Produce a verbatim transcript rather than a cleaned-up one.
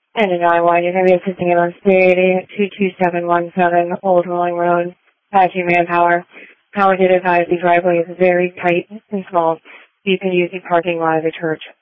And in Iowa, you're going to be assisting on State two two seven one seven Old Rolling Road, Apache Manpower. Power did advise the driveway is very tight and small. You can use the parking lot of the church.